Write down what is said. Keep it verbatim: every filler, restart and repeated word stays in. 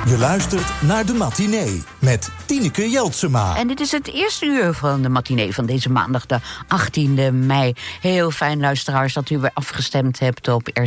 Je luistert naar De Matinee met Tineke Jeltsema. En dit is het eerste uur van de matinee van deze maandag, de achttiende mei. Heel fijn, luisteraars, dat u weer afgestemd hebt op R